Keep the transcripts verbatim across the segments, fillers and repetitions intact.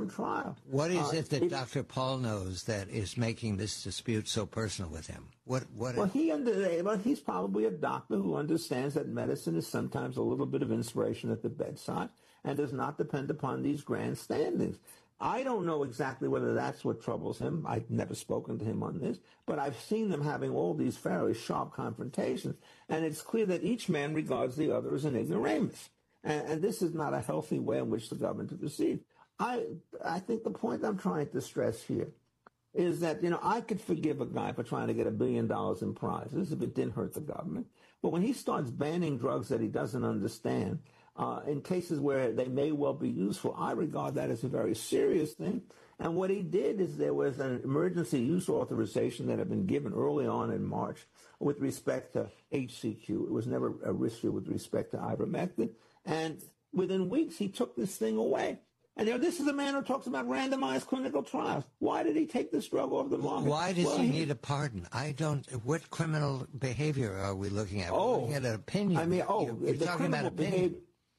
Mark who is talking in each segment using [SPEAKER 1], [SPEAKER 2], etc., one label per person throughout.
[SPEAKER 1] short-term trial.
[SPEAKER 2] What is
[SPEAKER 1] Uh,
[SPEAKER 2] it that
[SPEAKER 1] it,
[SPEAKER 2] Doctor Paul knows that is making this dispute so personal with him? What? What?
[SPEAKER 1] Well, he under, well, he's probably a doctor who understands that medicine is sometimes a little bit of inspiration at the bedside and does not depend upon these grandstandings. I don't know exactly whether that's what troubles him. I've never spoken to him on this, but I've seen them having all these fairly sharp confrontations, and it's clear that each man regards the other as an ignoramus. And, and this is not a healthy way in which the government to proceed. I, I think the point I'm trying to stress here is that, you know, I could forgive a guy for trying to get a billion dollars in prizes if it didn't hurt the government. But when he starts banning drugs that he doesn't understand, uh, in cases where they may well be useful, I regard that as a very serious thing. And what he did is there was an emergency use authorization that had been given early on in March with respect to H C Q. It was never a risk with respect to ivermectin. And within weeks, he took this thing away. And you know, this is a man who talks about randomized clinical trials. Why did he take this drug off the market?
[SPEAKER 2] Why does
[SPEAKER 1] well,
[SPEAKER 2] he,
[SPEAKER 1] he
[SPEAKER 2] need a pardon? I don't. What criminal behavior are we looking at? We're
[SPEAKER 1] oh,
[SPEAKER 2] looking at an opinion.
[SPEAKER 1] I mean, oh,
[SPEAKER 2] you're, you're
[SPEAKER 1] the
[SPEAKER 2] talking
[SPEAKER 1] criminal
[SPEAKER 2] about opinion.
[SPEAKER 1] behavior.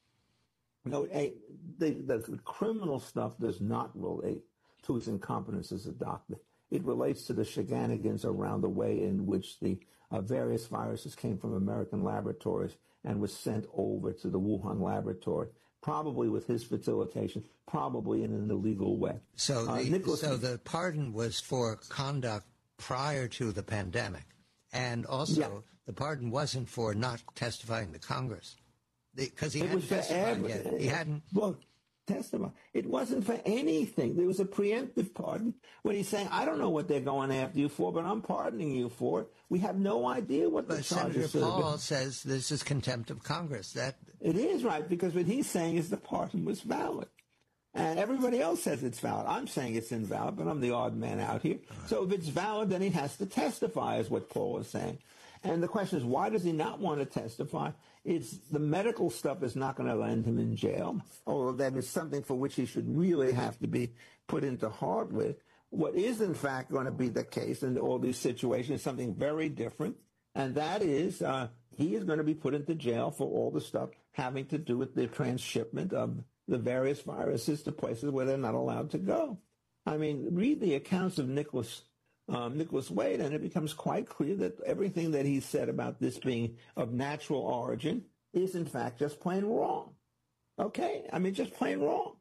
[SPEAKER 1] No, the, the, the criminal stuff does not relate to his incompetence as a doctor. It relates to the shenanigans around the way in which the uh, various viruses came from American laboratories and was sent over to the Wuhan laboratory, probably with his facilitation, probably in an illegal way.
[SPEAKER 2] So,
[SPEAKER 1] uh,
[SPEAKER 2] the,
[SPEAKER 1] Nicholas,
[SPEAKER 2] so the pardon was for conduct prior to the pandemic, and also yeah. the pardon wasn't for not testifying to Congress, because he
[SPEAKER 1] it
[SPEAKER 2] hadn't testified
[SPEAKER 1] every,
[SPEAKER 2] yet. He hadn't.
[SPEAKER 1] Well, testify. It wasn't for anything. There was a preemptive pardon when he's saying, I don't know what they're going after you for, but I'm pardoning you for it. We have no idea what the
[SPEAKER 2] but
[SPEAKER 1] charges
[SPEAKER 2] Senator
[SPEAKER 1] are.
[SPEAKER 2] Paul says this is contempt of Congress. That
[SPEAKER 1] It is right, because what he's saying is the pardon was valid. And everybody else says it's valid. I'm saying it's invalid, but I'm the odd man out here. Right. So if it's valid, then he has to testify, is what Paul is saying. And the question is, why does he not want to testify? It's the medical stuff is not going to land him in jail, or that is something for which he should really have to be put into heart with. What is, in fact, going to be the case in all these situations is something very different, and that is uh, he is going to be put into jail for all the stuff having to do with the transshipment of the various viruses to places where they're not allowed to go. I mean, read the accounts of Nicholas Um, Nicholas Wade, and it becomes quite clear that everything that he said about this being of natural origin is, in fact, just plain wrong. Okay? I mean, just plain wrong.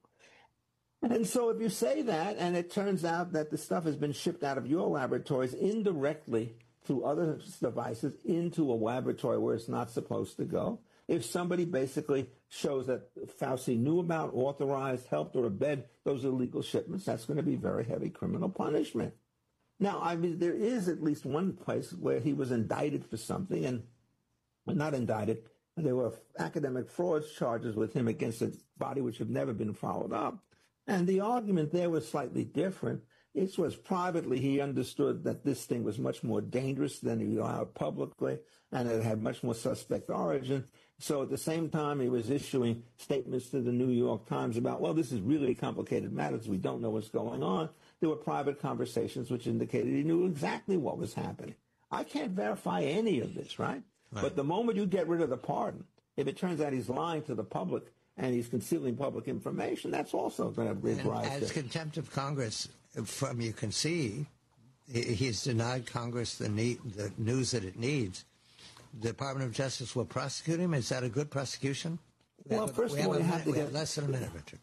[SPEAKER 1] And so if you say that, and it turns out that the stuff has been shipped out of your laboratories indirectly through other devices into a laboratory where it's not supposed to go, if somebody basically shows that Fauci knew about, authorized, helped, or abetted those illegal shipments, that's going to be very heavy criminal punishment. Now, I mean, there is at least one place where he was indicted for something, and well, not indicted. There were academic fraud charges with him against a body which have never been followed up. And the argument there was slightly different. It was privately he understood that this thing was much more dangerous than he allowed publicly, and it had much more suspect origin. So at the same time, he was issuing statements to the New York Times about, well, this is really complicated matters. We don't know what's going on. There were private conversations which indicated he knew exactly what was happening. I can't verify any of this, right? right? But the moment you get rid of the pardon, if it turns out he's lying to the public and he's concealing public information, that's also going to give rise to...
[SPEAKER 2] As contempt of Congress, from you can see, he's denied Congress the, need, the news that it needs. The Department of Justice will prosecute him. Is that a good prosecution? We
[SPEAKER 1] well,
[SPEAKER 2] have,
[SPEAKER 1] first
[SPEAKER 2] we
[SPEAKER 1] of all, you
[SPEAKER 2] have,
[SPEAKER 1] have to
[SPEAKER 2] we
[SPEAKER 1] get...
[SPEAKER 2] have less than a minute, Richard.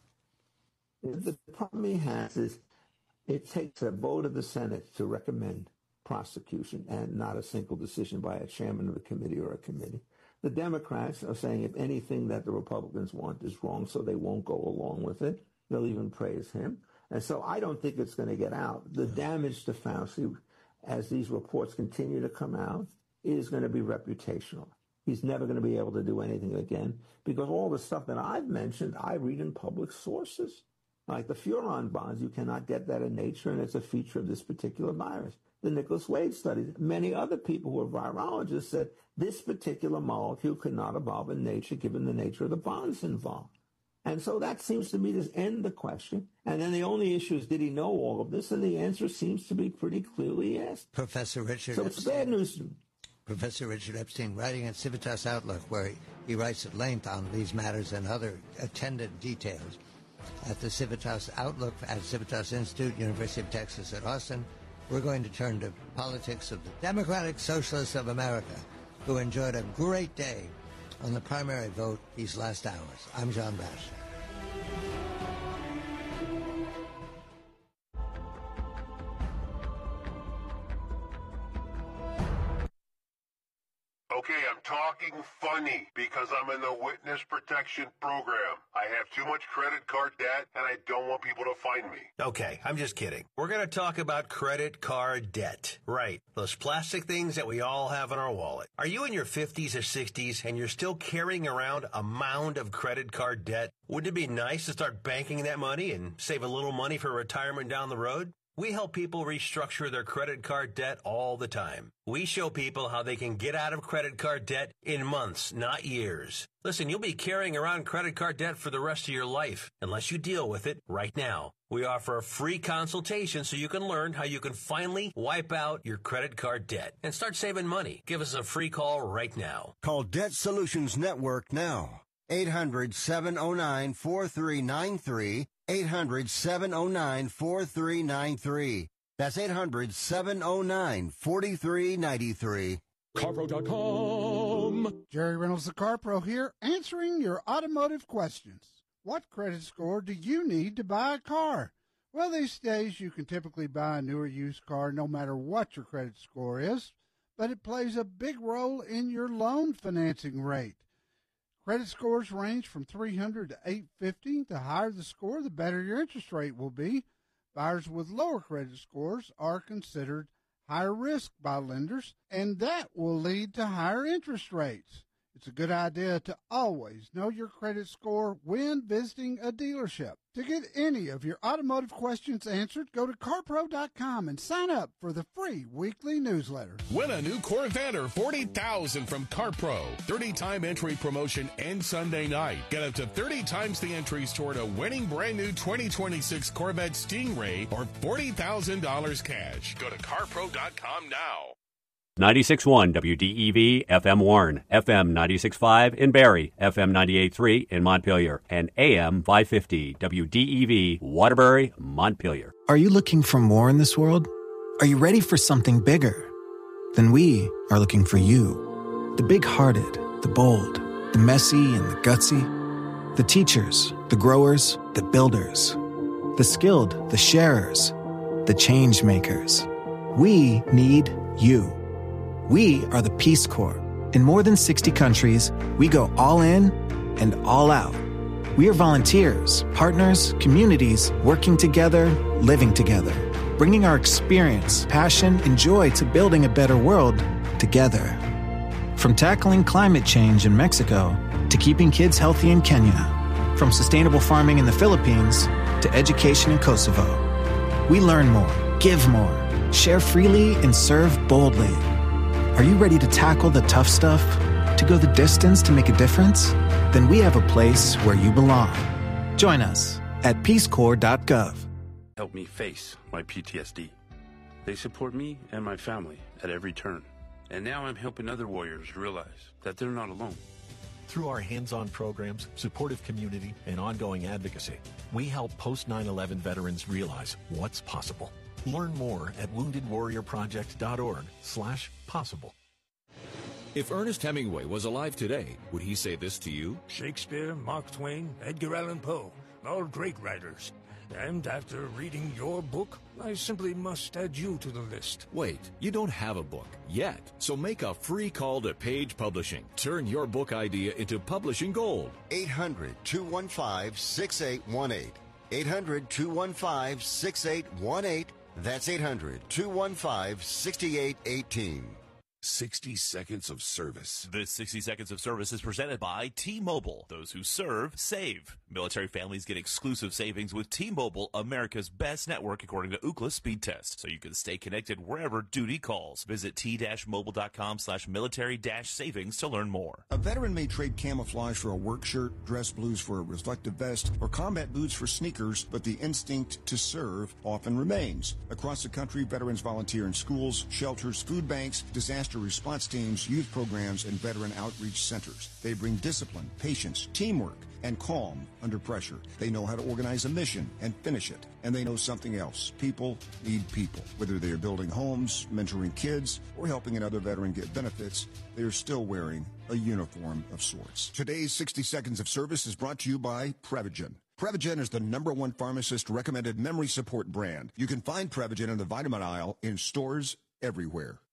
[SPEAKER 1] The problem he has is it takes a vote of the Senate to recommend prosecution and not a single decision by a chairman of a committee or a committee. The Democrats are saying if anything that the Republicans want is wrong, so they won't go along with it. They'll even praise him. And so I don't think it's going to get out. The damage to Fauci, as these reports continue to come out, is going to be reputational. He's never going to be able to do anything again because all the stuff that I've mentioned, I read in public sources. Like the furon bonds, you cannot get that in nature, and it's a feature of this particular virus. The Nicholas Wade studies, many other people who are virologists said this particular molecule could not evolve in nature given the nature of the bonds involved. And so that seems to me to end the question. And then the only issue is, did he know all of this? And the answer seems to be pretty clearly yes.
[SPEAKER 2] Professor Richard
[SPEAKER 1] So it's
[SPEAKER 2] Epstein,
[SPEAKER 1] bad news.
[SPEAKER 2] Professor Richard Epstein, writing at Civitas Outlook, where he, he writes at length on these matters and other attendant details. at the Civitas Outlook at Civitas Institute, University of Texas at Austin. We're going to turn to politics of the Democratic Socialists of America, who enjoyed a great day on the primary vote these last hours. I'm John Bash.
[SPEAKER 3] Okay, I'm talking funny because I'm in the witness protection program. I have too much credit card debt and I don't want people to find me.
[SPEAKER 4] Okay, I'm just kidding. We're going to talk about credit card debt. Right. Those plastic things that we all have in our wallet. Are you in your fifties or sixties and you're still carrying around a mound of credit card debt? Wouldn't it be nice to start banking that money and save a little money for retirement down the road? We help people restructure their credit card debt all the time. We show people how they can get out of credit card debt in months, not years. Listen, you'll be carrying around credit card debt for the rest of your life unless you deal with it right now. We offer a free consultation so you can learn how you can finally wipe out your credit card debt and start saving money. Give us a free call right now.
[SPEAKER 5] Call Debt Solutions Network now. eight hundred, seven oh nine, four three nine three. eight hundred, seven oh nine, four three nine three. That's eight hundred, seven oh nine, four three nine three.
[SPEAKER 6] CarPro dot com.
[SPEAKER 7] Jerry Reynolds, the CarPro here, answering your automotive questions. What credit score do you need to buy a car? Well, these days you can typically buy a newer used car no matter what your credit score is, but it plays a big role in your loan financing rate. Credit scores range from three hundred to eight fifty. The higher the score, the better your interest rate will be. Buyers with lower credit scores are considered higher risk by lenders, and that will lead to higher interest rates. It's a good idea to always know your credit score when visiting a dealership. To get any of your automotive questions answered, go to car pro dot com and sign up for the free weekly newsletter.
[SPEAKER 6] Win a new Corvette or forty thousand dollars from CarPro. thirty-time entry promotion ends Sunday night. Get up to thirty times the entries toward a winning brand new twenty twenty-six Corvette Stingray or forty thousand dollars cash. Go to car pro dot com now.
[SPEAKER 8] ninety-six point one W D E V F M Warren, F M ninety-six point five in Barrie, F M ninety-eight point three in Montpelier, and A M five fifty W D E V Waterbury, Montpelier.
[SPEAKER 9] Are you looking for more in this world? Are you ready for something bigger? Then we are looking for you. The big-hearted, the bold, the messy and the gutsy, the teachers, the growers, the builders, the skilled, the sharers, the change makers. We need you. We are the Peace Corps. In more than sixty countries, we go all in and all out. We are volunteers, partners, communities, working together, living together, bringing our experience, passion, and joy to building a better world together. From tackling climate change in Mexico to keeping kids healthy in Kenya, from sustainable farming in the Philippines to education in Kosovo. We learn more, give more, share freely, and serve boldly. Are you ready to tackle the tough stuff? To go the distance to make a difference? Then we have a place where you belong. Join us at peace corps dot gov.
[SPEAKER 10] Help me face my P T S D. They support me and my family at every turn. And now I'm helping other warriors realize that they're not alone.
[SPEAKER 11] Through our hands-on programs, supportive community, and ongoing advocacy, we help post nine eleven veterans realize what's possible. Learn more at wounded warrior project dot org slash possible.
[SPEAKER 12] If Ernest Hemingway was alive today, would he say this to you?
[SPEAKER 13] Shakespeare, Mark Twain, Edgar Allan Poe, all great writers. And after reading your book, I simply must add you to the list.
[SPEAKER 12] Wait, you don't have a book yet, so make a free call to Page Publishing. Turn your book idea into publishing gold.
[SPEAKER 5] eight hundred, two one five, six eight one eight. eight hundred, two one five, six eight one eight. That's eight hundred, two one five, six eight one eight.
[SPEAKER 14] sixty seconds of service.
[SPEAKER 15] This sixty seconds of service is presented by T-Mobile. Those who serve, save. Military families get exclusive savings with T-Mobile, America's best network according to Ookla speed test. So you can stay connected wherever duty calls. Visit t-mobile.com slash military dash savings to learn more.
[SPEAKER 16] A veteran may trade camouflage for a work shirt, dress blues for a reflective vest, or combat boots for sneakers, but the instinct to serve often remains. Across the country, veterans volunteer in schools, shelters, food banks, disaster disaster response teams, youth programs, and veteran outreach centers. They bring discipline, patience, teamwork, and calm under pressure. They know how to organize a mission and finish it. And they know something else. People need people. Whether they are building homes, mentoring kids, or helping another veteran get benefits, they are still wearing a uniform of sorts. Today's sixty Seconds of Service is brought to you by Prevagen. Prevagen is the number one pharmacist-recommended memory support brand. You can find Prevagen in the vitamin aisle in stores everywhere.